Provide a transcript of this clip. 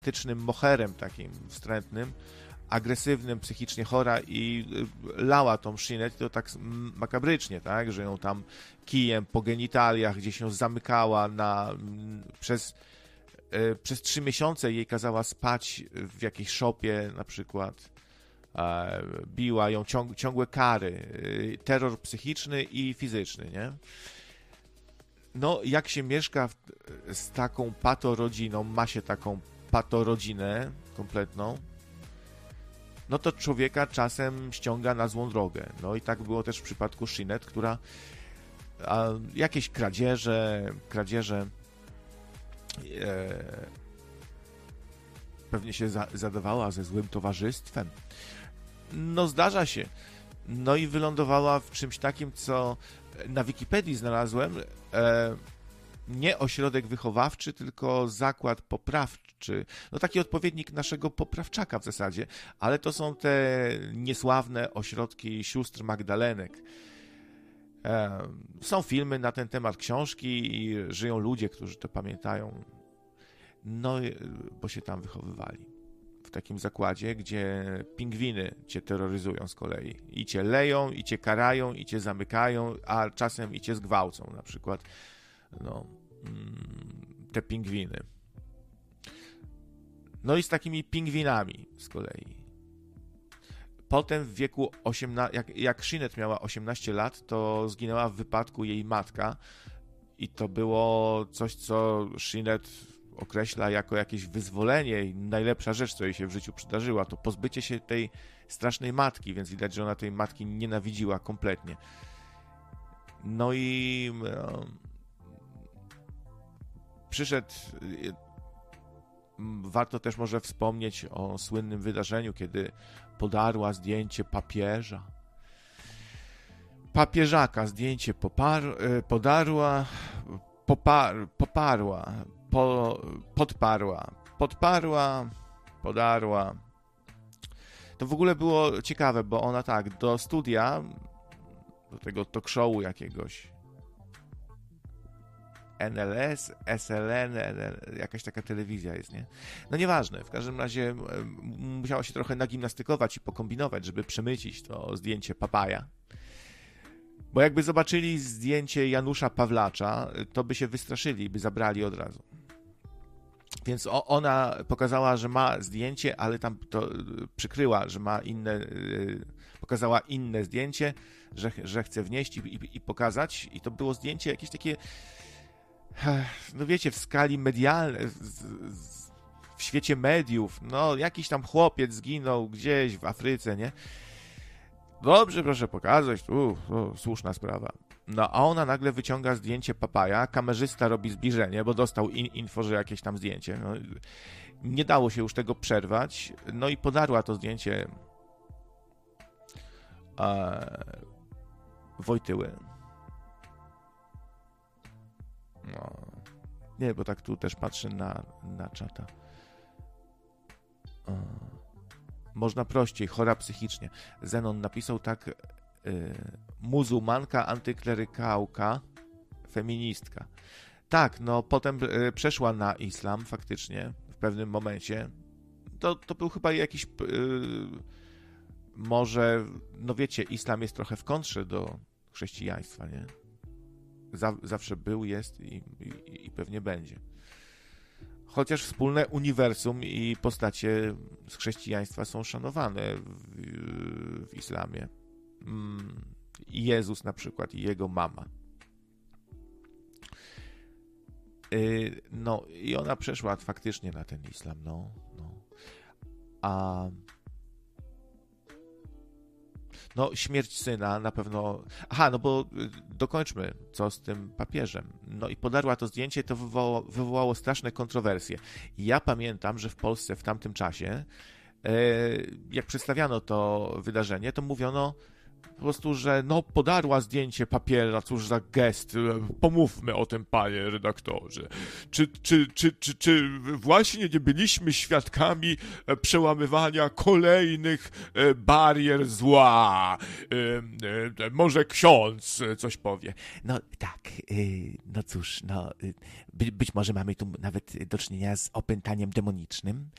moherem takim wstrętnym, agresywnym, psychicznie chora i lała tą Shinet, to tak makabrycznie, tak, że ją tam kijem po genitaliach, gdzie się zamykała przez 3 miesiące jej kazała spać w jakiejś szopie na przykład, biła ją, ciągłe kary, terror psychiczny i fizyczny, nie? No, jak się mieszka z taką patorodziną, ma się taką patorodzinę kompletną, no to człowieka czasem ściąga na złą drogę. No i tak było też w przypadku Shinet, która jakieś kradzieże pewnie się zadawała ze złym towarzystwem. No zdarza się. No i wylądowała w czymś takim, co na Wikipedii znalazłem, nie ośrodek wychowawczy, tylko zakład poprawczy. No taki odpowiednik naszego poprawczaka w zasadzie, ale to są te niesławne ośrodki sióstr Magdalenek. Są filmy na ten temat, książki i żyją ludzie, którzy to pamiętają. No, bo się tam wychowywali. W takim zakładzie, gdzie pingwiny cię terroryzują z kolei. I cię leją, i cię karają, i cię zamykają, a czasem i cię zgwałcą na przykład. No, te pingwiny. No i z takimi pingwinami z kolei. Potem w wieku 18, jak Shinet miała 18 lat, to zginęła w wypadku jej matka i to było coś, co Shinet określa jako jakieś wyzwolenie i najlepsza rzecz, co jej się w życiu przydarzyła, to pozbycie się tej strasznej matki, więc widać, że ona tej matki nienawidziła kompletnie. No i przyszedł, warto też może wspomnieć o słynnym wydarzeniu, kiedy podarła zdjęcie papieżaka, zdjęcie podparła, podarła. To w ogóle było ciekawe, bo ona tak, do studia, do tego talk showu jakiegoś, NLS, SLN, jakaś taka telewizja jest, nie? No nieważne, w każdym razie musiała się trochę nagimnastykować i pokombinować, żeby przemycić to zdjęcie papaja. Bo jakby zobaczyli zdjęcie Janusza Pawlacza, to by się wystraszyli, by zabrali od razu. Więc ona pokazała, że ma zdjęcie, ale tam to przykryła, że ma inne, pokazała inne zdjęcie, że chce wnieść i pokazać. I to było zdjęcie jakieś takie, no wiecie, w skali medialnej, w świecie mediów, no jakiś tam chłopiec zginął gdzieś w Afryce, nie? Dobrze, proszę pokazać, słuszna sprawa. No, a ona nagle wyciąga zdjęcie papaja, kamerzysta robi zbliżenie, bo dostał info, że jakieś tam zdjęcie. No, nie dało się już tego przerwać, no i podarła to zdjęcie Wojtyły. No, nie, bo tak tu też patrzę na czata. Można prościej, chora psychicznie. Zenon napisał tak, muzułmanka, antyklerykałka, feministka. Tak, no potem przeszła na islam faktycznie w pewnym momencie. To był chyba jakiś, może, no wiecie, islam jest trochę w kontrze do chrześcijaństwa, nie? Zawsze był, jest i pewnie będzie. Chociaż wspólne uniwersum i postacie z chrześcijaństwa są szanowane w islamie. Jezus na przykład i jego mama. No i ona przeszła faktycznie na ten islam, no śmierć syna na pewno... Aha, no bo dokończmy, co z tym papieżem. No i podarła to zdjęcie, to wywołało straszne kontrowersje. I ja pamiętam, że w Polsce w tamtym czasie, jak przedstawiano to wydarzenie, to mówiono, po prostu, że no podarła zdjęcie papiera, cóż za gest, pomówmy o tym, panie redaktorze. Czy właśnie nie byliśmy świadkami przełamywania kolejnych barier zła? Może ksiądz coś powie. No tak, no cóż, no być może mamy tu nawet do czynienia z opętaniem demonicznym,